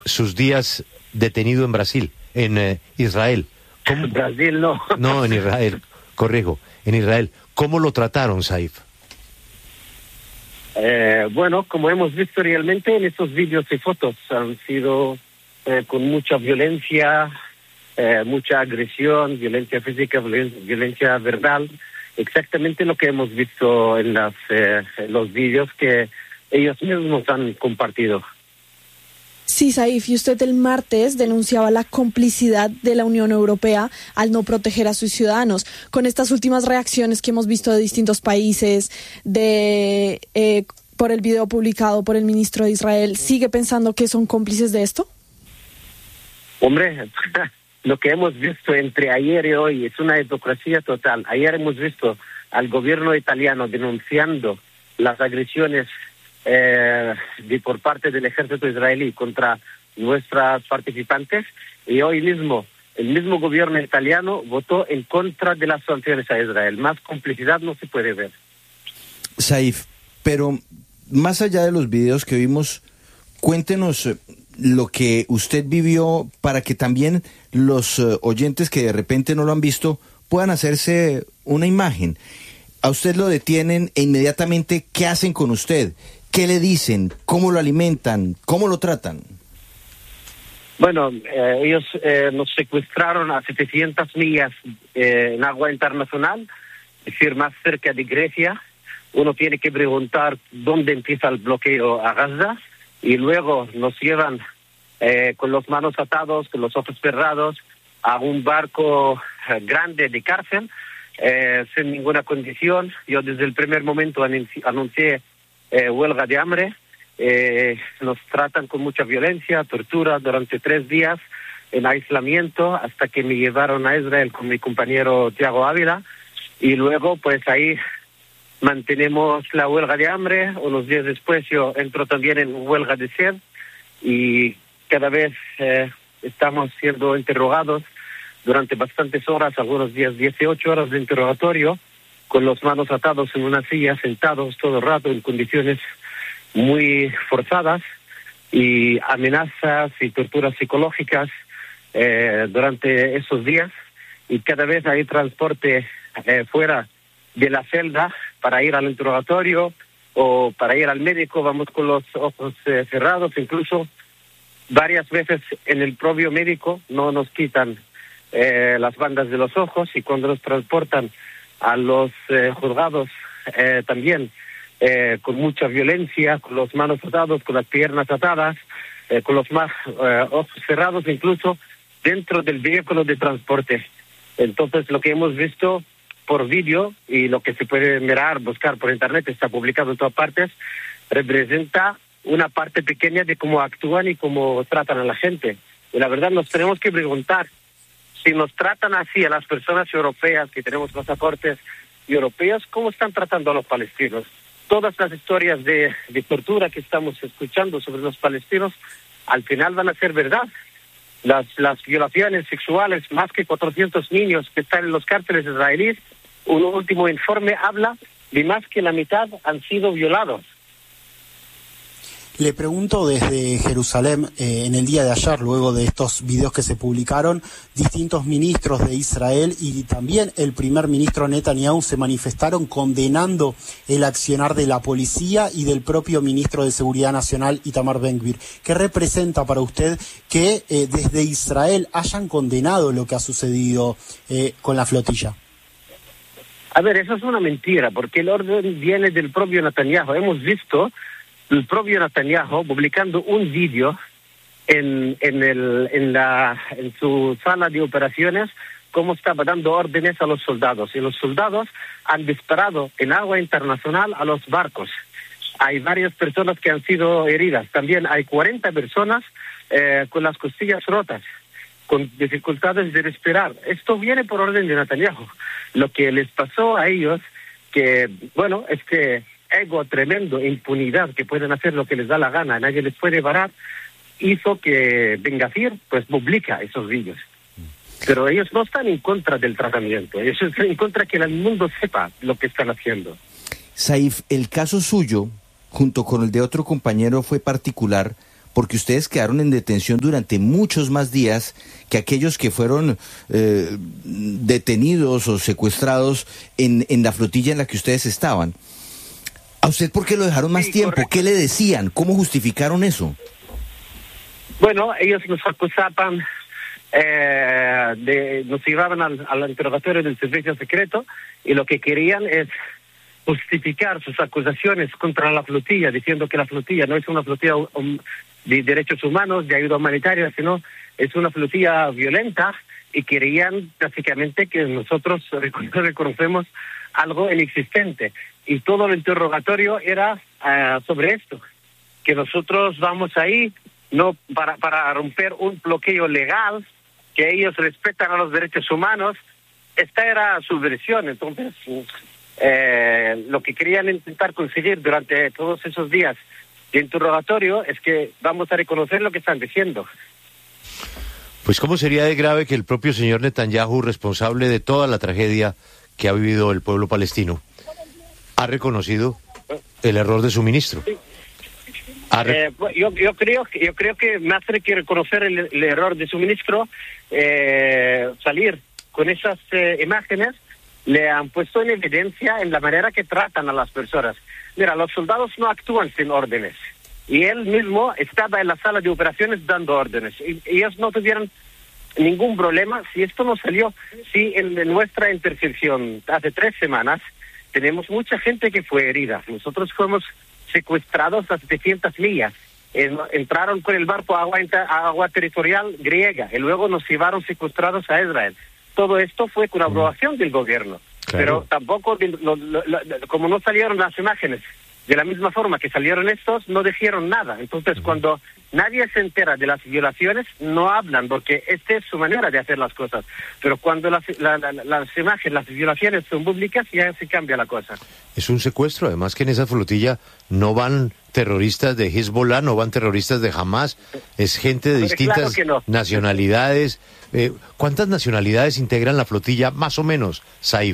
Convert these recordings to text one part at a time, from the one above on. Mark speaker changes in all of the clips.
Speaker 1: sus días detenido en Brasil, en Israel.
Speaker 2: ¿Cómo? Brasil no.
Speaker 1: No, en Israel, corrijo, en Israel. ¿Cómo lo trataron, Saif?
Speaker 2: Bueno, como hemos visto realmente en estos vídeos y fotos, han sido con mucha violencia, mucha agresión, violencia física, violencia verbal, exactamente lo que hemos visto en los vídeos que ellos mismos han compartido.
Speaker 3: Sí, Saif, y usted el martes denunciaba la complicidad de la Unión Europea al no proteger a sus ciudadanos. Con estas últimas reacciones que hemos visto de distintos países, por el video publicado por el ministro de Israel, ¿sigue pensando que son cómplices de esto?
Speaker 2: Hombre, lo que hemos visto entre ayer y hoy es una hipocresía total. Ayer hemos visto al gobierno italiano denunciando las agresiones por parte del ejército israelí contra nuestras participantes, y hoy mismo el mismo gobierno italiano votó en contra de las sanciones a Israel. Más complicidad no se puede ver.
Speaker 4: Saif, pero más allá de los videos que vimos, cuéntenos lo que usted vivió para que también los oyentes que de repente no lo han visto puedan hacerse una imagen. A usted lo detienen e inmediatamente, ¿qué hacen con usted? ¿Qué le dicen? ¿Cómo lo alimentan? ¿Cómo lo tratan?
Speaker 2: Bueno, ellos nos secuestraron a 700 millas en agua internacional, es decir, más cerca de Grecia. Uno tiene que preguntar dónde empieza el bloqueo a Gaza, y luego nos llevan con las manos atados, con los ojos cerrados, a un barco grande de cárcel, sin ninguna condición. Yo desde el primer momento anuncié huelga de hambre. Nos tratan con mucha violencia, tortura durante 3 días en aislamiento, hasta que me llevaron a Israel con mi compañero Tiago Ávila, y luego pues ahí mantenemos la huelga de hambre. Unos días después yo entro también en huelga de sed, y cada vez estamos siendo interrogados durante bastantes horas, algunos días 18 horas de interrogatorio, con las manos atados en una silla, sentados todo el rato en condiciones muy forzadas, y amenazas y torturas psicológicas durante esos días. Y cada vez hay transporte fuera de la celda para ir al interrogatorio o para ir al médico. Vamos con los ojos cerrados, incluso varias veces en el propio médico no nos quitan las bandas de los ojos, y cuando nos transportan a los juzgados también con mucha violencia, con las manos atadas, con las piernas atadas, con los ojos cerrados, incluso dentro del vehículo de transporte. Entonces, lo que hemos visto por vídeo y lo que se puede mirar, buscar por internet, está publicado en todas partes, representa una parte pequeña de cómo actúan y cómo tratan a la gente. Y la verdad nos tenemos que preguntar, si nos tratan así a las personas europeas que tenemos pasaportes europeos, ¿cómo están tratando a los palestinos? Todas las historias de tortura que estamos escuchando sobre los palestinos, al final van a ser verdad. Las violaciones sexuales, más que 400 niños que están en los cárceles israelíes, un último informe habla de más que la mitad han sido violados.
Speaker 5: Le pregunto desde Jerusalén, en el día de ayer, luego de estos videos que se publicaron, distintos ministros de Israel y también el primer ministro Netanyahu se manifestaron condenando el accionar de la policía y del propio ministro de Seguridad Nacional, Itamar Ben-Gvir. ¿Qué representa para usted que desde Israel hayan condenado lo que ha sucedido con la flotilla?
Speaker 2: A ver, eso es una mentira, porque el orden viene del propio Netanyahu. Hemos visto el propio Netanyahu publicando un vídeo en su sala de operaciones, cómo estaba dando órdenes a los soldados, y los soldados han disparado en agua internacional a los barcos. Hay varias personas que han sido heridas, también hay 40 personas con las costillas rotas, con dificultades de respirar. Esto viene por orden de Netanyahu. Lo que les pasó a ellos, que bueno, ego tremendo, impunidad, que pueden hacer lo que les da la gana, nadie les puede parar, hizo que Ben-Gvir pues publica esos vídeos. Pero ellos no están en contra del tratamiento, ellos están en contra que el mundo sepa lo que están haciendo.
Speaker 4: Saif, el caso suyo, junto con el de otro compañero, fue particular porque ustedes quedaron en detención durante muchos más días que aquellos que fueron detenidos o secuestrados en la flotilla en la que ustedes estaban. ¿A usted por qué lo dejaron más tiempo?
Speaker 2: Correcto.
Speaker 4: ¿Qué le decían? ¿Cómo justificaron eso?
Speaker 2: Bueno, ellos nos acusaban, nos llevaban al interrogatorio del servicio secreto y lo que querían es justificar sus acusaciones contra la flotilla, diciendo que la flotilla no es una flotilla de derechos humanos, de ayuda humanitaria, sino es una flotilla violenta, y querían básicamente que nosotros reconocemos algo inexistente. Y todo el interrogatorio era sobre esto, que nosotros vamos ahí no para romper un bloqueo legal, que ellos respetan a los derechos humanos. Esta era su versión. Entonces, lo que querían intentar conseguir durante todos esos días de interrogatorio es que vamos a reconocer lo que están diciendo.
Speaker 1: Pues ¿cómo sería de grave que el propio señor Netanyahu, responsable de toda la tragedia que ha vivido el pueblo palestino, ha reconocido el error de su ministro?
Speaker 2: Yo creo que más que reconocer el error de su ministro, salir con esas imágenes le han puesto en evidencia en la manera que tratan a las personas. Mira, los soldados no actúan sin órdenes, y él mismo estaba en la sala de operaciones dando órdenes, y ellos no tuvieron ningún problema. Si esto no salió, si en nuestra intercepción hace 3 semanas tenemos mucha gente que fue herida. Nosotros fuimos secuestrados a 700 millas. Entraron con el barco a agua territorial griega y luego nos llevaron secuestrados a Israel. Todo esto fue con aprobación del gobierno. Claro. Pero tampoco, como no salieron las imágenes de la misma forma que salieron estos, no dijeron nada. Entonces, cuando nadie se entera de las violaciones, no hablan, porque esta es su manera de hacer las cosas. Pero cuando las imágenes, las violaciones son públicas, ya se cambia la cosa.
Speaker 1: Es un secuestro, además que en esa flotilla no van terroristas de Hezbollah, no van terroristas de Hamas, es gente de distintas nacionalidades. ¿Cuántas nacionalidades integran la flotilla, más o menos, Saif?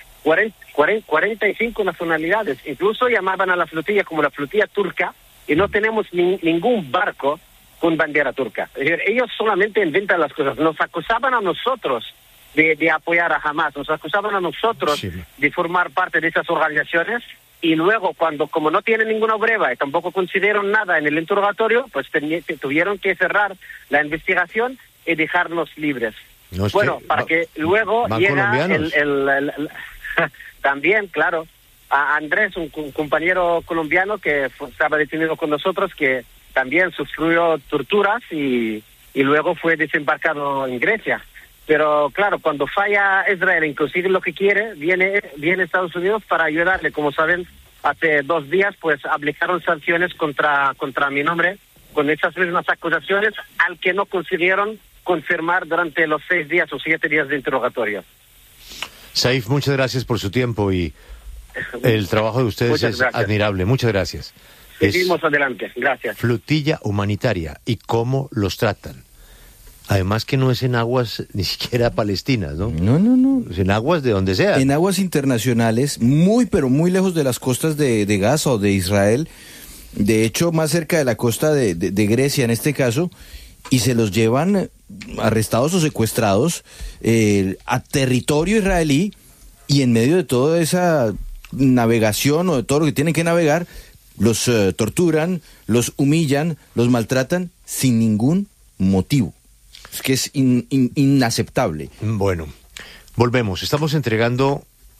Speaker 2: 45 nacionalidades. Incluso llamaban a la flotilla como la flotilla turca, y no tenemos ningún barco con bandera turca. Es decir, ellos solamente inventan las cosas. Nos acusaban a nosotros de apoyar a Hamas, nos acusaban a nosotros de formar parte de esas organizaciones, y luego como no tienen ninguna prueba y tampoco consideraron nada en el interrogatorio, pues tuvieron que cerrar la investigación y dejarnos libres.
Speaker 1: No,
Speaker 2: para que luego llega también, claro, a Andrés, un compañero colombiano que estaba detenido con nosotros, que también sufrió torturas y luego fue desembarcado en Grecia. Pero claro, cuando falla Israel en conseguir lo que quiere, viene Estados Unidos para ayudarle. Como saben, hace 2 días pues aplicaron sanciones contra mi nombre, con esas mismas acusaciones, al que no consiguieron confirmar durante los 6 días o 7 días de interrogatorio.
Speaker 1: Saif, muchas gracias por su tiempo, y el trabajo de ustedes es admirable. Muchas gracias.
Speaker 2: Seguimos adelante. Gracias.
Speaker 1: Flotilla humanitaria, y cómo los tratan. Además que no es en aguas ni siquiera palestinas, ¿no?
Speaker 4: No.
Speaker 1: Es en aguas de donde sea.
Speaker 4: En aguas internacionales, pero muy lejos de las costas de Gaza o de Israel. De hecho, más cerca de la costa de Grecia en este caso. Y se los llevan arrestados o secuestrados a territorio israelí, y en medio de toda esa navegación o de todo lo que tienen que navegar, los torturan, los humillan, los maltratan sin ningún motivo. Es que es inaceptable.
Speaker 1: Bueno, volvemos. Estamos entregando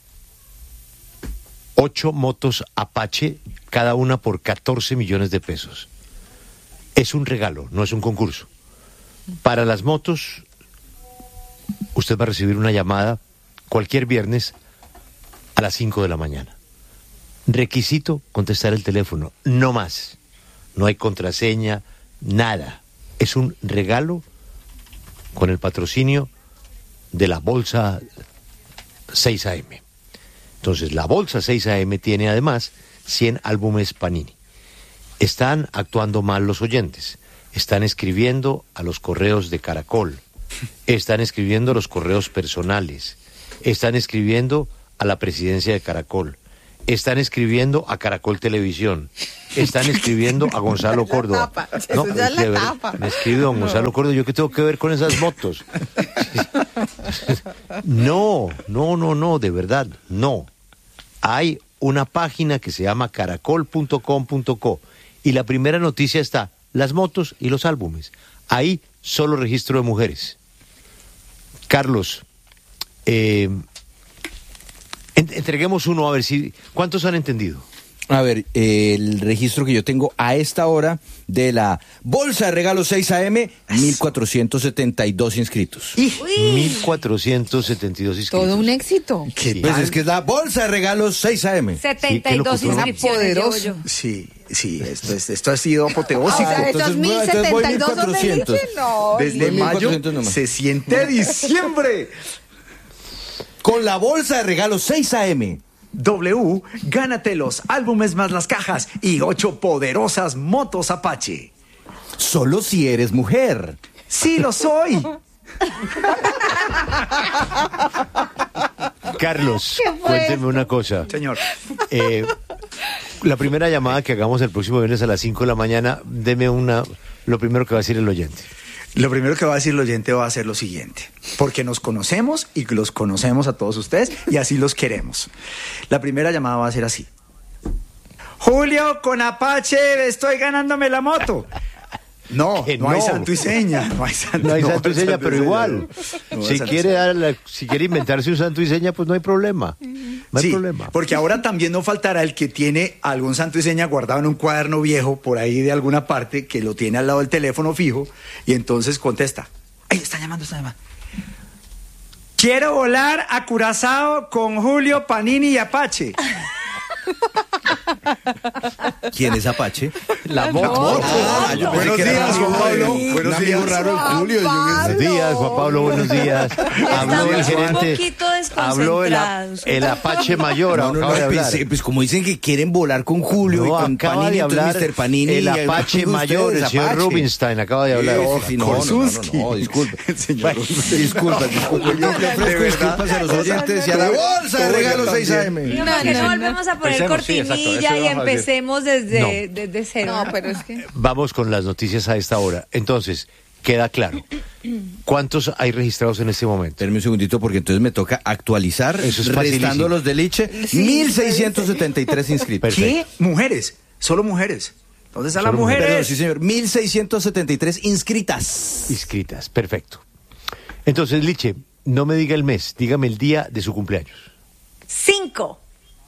Speaker 1: 8 motos Apache, cada una por 14 millones de pesos. Es un regalo, no es un concurso. Para las motos, usted va a recibir una llamada cualquier viernes a las 5 de la mañana. Requisito: contestar el teléfono, no más. No hay contraseña, nada. Es un regalo con el patrocinio de la Bolsa 6 AM. Entonces, la Bolsa 6 AM tiene además 100 álbumes Panini. Están actuando mal los oyentes. Están escribiendo a los correos de Caracol, están escribiendo a los correos personales, están escribiendo a la presidencia de Caracol, están escribiendo a Caracol Televisión, están escribiendo a Gonzalo Córdoba. No, de verdad, me escribe don Gonzalo Córdoba, ¿yo qué tengo que ver con esas motos? No, de verdad, no. Hay una página que se llama caracol.com.co y la primera noticia está, las motos y los álbumes. Ahí solo registro de mujeres. Carlos, entreguemos uno a ver si... ¿Cuántos han entendido?
Speaker 4: A ver, el registro que yo tengo a esta hora de la Bolsa de Regalos 6 AM, 1.472 inscritos.
Speaker 1: 1.472 inscritos.
Speaker 6: Todo un éxito.
Speaker 4: Pues es que es la Bolsa de Regalos 6 AM.
Speaker 7: 72 inscripciones llevo yo.
Speaker 8: Sí, esto ha sido apoteósico.
Speaker 6: O sea, esas 1.072 donde dicen, no.
Speaker 8: Desde mayo se siente diciembre.
Speaker 4: Con la Bolsa de Regalos 6 AM.
Speaker 8: W, gánate los álbumes más las cajas y 8 poderosas motos Apache.
Speaker 4: Solo si eres mujer.
Speaker 8: ¡Sí lo soy!
Speaker 1: Carlos, cuénteme una cosa.
Speaker 8: Señor.
Speaker 1: La primera llamada que hagamos el próximo viernes a las 5 de la mañana, deme lo primero que va a decir el oyente.
Speaker 8: Lo primero que va a decir el oyente va a ser lo siguiente, porque nos conocemos y los conocemos a todos ustedes y así los queremos. La primera llamada va a ser así. Julio, con Apache estoy ganándome la moto. No hay santo y seña. No hay santo
Speaker 1: y seña, pero igual. Si quiere inventarse un santo y seña, pues no hay problema. No hay problema.
Speaker 8: Porque ahora también no faltará el que tiene algún santo y seña guardado en un cuaderno viejo por ahí de alguna parte, que lo tiene al lado del teléfono fijo y entonces contesta. ¡Ay, está llamando! Quiero volar a Curazao con Julio, Panini y Apache.
Speaker 4: ¿Quién es Apache?
Speaker 1: La moto.
Speaker 8: Buenos días, Juan Pablo. Buenos días,
Speaker 4: raro Julio.
Speaker 1: Buenos días, Juan Pablo. Buenos días. Habló el gerente. Habló el Apache mayor.
Speaker 4: Pues como dicen que quieren volar con Julio y con Panini,
Speaker 1: Mr.
Speaker 4: Panini.
Speaker 1: El Apache mayor, el señor Rubinstein acaba de hablar.
Speaker 4: No, disculpe. Disculpa. Yo le ofrezco disculpas a los oyentes y a la Bolsa de Regalos 6 AM.
Speaker 7: No volvemos a poner cortinilla y empecemos desde cero.
Speaker 6: No, pero es que...
Speaker 1: Vamos con las noticias a esta hora. Entonces, queda claro. ¿Cuántos hay registrados en este momento?
Speaker 4: Espérame un segundito porque entonces me toca actualizar.
Speaker 1: Eso es
Speaker 4: restando los de Liche. 1.673 inscritos.
Speaker 8: ¿Qué? ¿Mujeres? ¿Solo mujeres? ¿Dónde están las mujeres?
Speaker 4: Perdón, sí, señor. 1.673 inscritas.
Speaker 1: Inscritas, perfecto. Entonces, Liche, no me diga el mes, dígame el día de su cumpleaños.
Speaker 7: 5.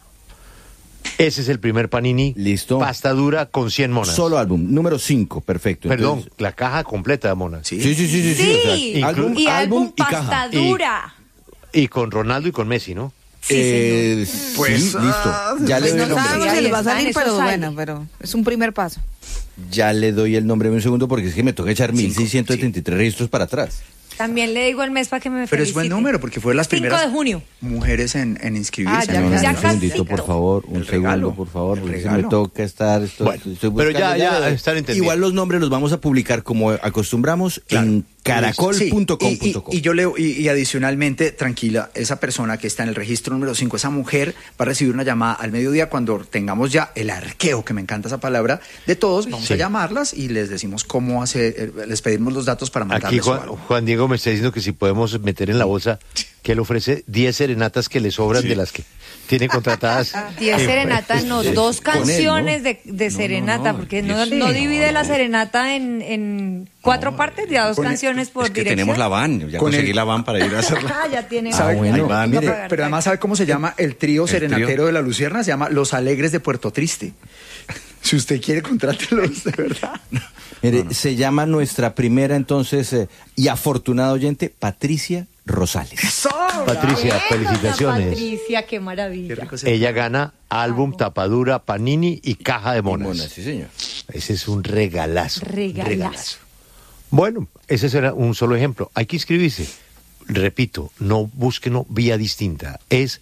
Speaker 1: Ese es el primer Panini.
Speaker 4: Listo.
Speaker 1: Pasta dura con 100 monas.
Speaker 4: Solo álbum, número 5, perfecto.
Speaker 1: Perdón,
Speaker 4: entonces...
Speaker 1: la caja completa de monas.
Speaker 4: Sí.
Speaker 7: Sí.
Speaker 4: O sea,
Speaker 7: álbum
Speaker 4: y
Speaker 7: pasta
Speaker 4: caja.
Speaker 7: dura.
Speaker 1: Y con Ronaldo y con Messi, ¿no?
Speaker 7: Sí,
Speaker 8: pues,
Speaker 4: sí, listo. Ya le doy el
Speaker 6: No
Speaker 4: nombre.
Speaker 6: sabemos si les va a
Speaker 7: Ahí
Speaker 6: salir,
Speaker 7: está,
Speaker 6: pero
Speaker 7: eso sale.
Speaker 6: bueno, pero es un primer paso.
Speaker 4: Ya le doy el nombre un segundo porque es que me toca echar 1.673 registros para atrás.
Speaker 7: También le digo el mes para que me felicite.
Speaker 8: Pero es buen número porque fue las
Speaker 7: 5
Speaker 8: primeras
Speaker 7: de junio.
Speaker 8: mujeres en inscribirse.
Speaker 6: ya
Speaker 4: No,
Speaker 6: casi.
Speaker 7: Ya
Speaker 4: un segundito,
Speaker 7: casito.
Speaker 4: por favor, un
Speaker 8: El regalo.
Speaker 4: segundo, por favor,
Speaker 8: El
Speaker 4: porque se
Speaker 8: regalo.
Speaker 4: me toca estar...
Speaker 1: Bueno, pero ya están entendiendo.
Speaker 4: Igual los nombres los vamos a publicar como acostumbramos en caracol.com.co.
Speaker 8: Y yo leo, y adicionalmente, tranquila, esa persona que está en el registro número 5, esa mujer va a recibir una llamada al mediodía cuando tengamos ya el arqueo, que me encanta esa palabra, de todos. Vamos a llamarlas y les decimos cómo hacer, les pedimos los datos para
Speaker 1: Aquí
Speaker 8: mandarles algo.
Speaker 1: Juan Diego me está diciendo que si podemos meter en la bolsa que él ofrece 10 serenatas que le sobran de las que tiene contratadas.
Speaker 7: 10 serenatas, no, 2
Speaker 4: con él,
Speaker 7: canciones
Speaker 4: ¿no?
Speaker 7: de serenata, porque no
Speaker 8: Sí.
Speaker 7: divide la serenata en 4 partes, ya 2
Speaker 8: Con el-
Speaker 7: canciones por
Speaker 9: Es que
Speaker 7: dirección.
Speaker 9: tenemos la van, ya
Speaker 8: Con
Speaker 9: conseguí
Speaker 8: el-
Speaker 9: la van para ir a hacerla.
Speaker 7: Ya tiene.
Speaker 8: ¿Sabe?
Speaker 4: bueno.
Speaker 8: Ahí va,
Speaker 9: Mire,
Speaker 8: pero además, ¿sabe cómo se llama el trío serenatero de la Lucierna? Se llama Los Alegres de Puerto Triste. Si usted quiere, contrátelos, de verdad.
Speaker 4: Mire, se llama nuestra primera entonces y afortunada oyente, Patricia Rosales.
Speaker 1: Patricia, felicitaciones.
Speaker 7: Patricia, qué maravilla.
Speaker 1: Ella gana álbum, tapadura, Panini y caja de monas.
Speaker 4: Monas, sí, señor.
Speaker 1: Ese es un regalazo.
Speaker 7: Regalazo.
Speaker 1: Bueno, ese será un solo ejemplo. Hay que inscribirse. Repito, no búsquenlo vía distinta. Es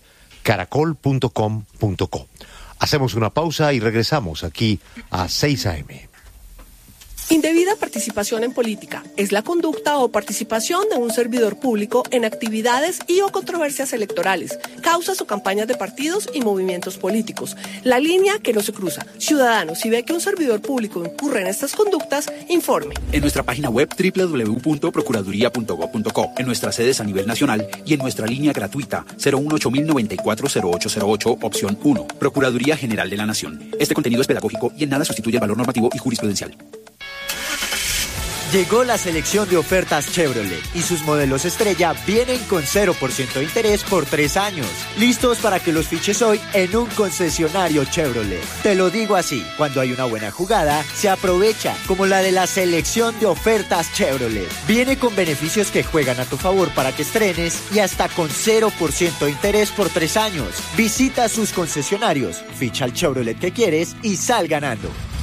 Speaker 1: caracol.com.co. Hacemos una pausa y regresamos aquí a 6 AM.
Speaker 9: Indebida participación en política es la conducta o participación de un servidor público en actividades y o controversias electorales, causas o campañas de partidos y movimientos políticos. La línea que no se cruza. Ciudadano, si ve que un servidor público incurre en estas conductas, informe.
Speaker 10: En nuestra página web www.procuraduría.gov.co, en nuestras sedes a nivel nacional y en nuestra línea gratuita 018-094-0808, opción 1. Procuraduría General de la Nación. Este contenido es pedagógico y en nada sustituye el valor normativo y jurisprudencial.
Speaker 11: Llegó la selección de ofertas Chevrolet y sus modelos estrella vienen con 0% de interés por 3 años. Listos para que los fiches hoy en un concesionario Chevrolet. Te lo digo así, cuando hay una buena jugada, se aprovecha, como la de la selección de ofertas Chevrolet. Viene con beneficios que juegan a tu favor para que estrenes y hasta con 0% de interés por 3 años. Visita sus concesionarios, ficha el Chevrolet que quieres y sal ganando.